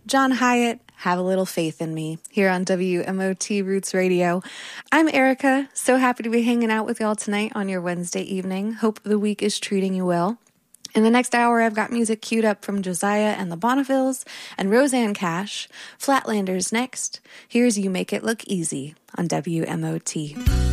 John Hyatt, Have a Little Faith in Me, here on WMOT Roots Radio. I'm Erica, so happy to be hanging out with y'all tonight on your Wednesday evening. Hope the week is treating you well. In the next hour, I've got music queued up from Josiah and the Bonnevilles and Roseanne Cash. Flatlanders next. Here's You Make It Look Easy on WMOT.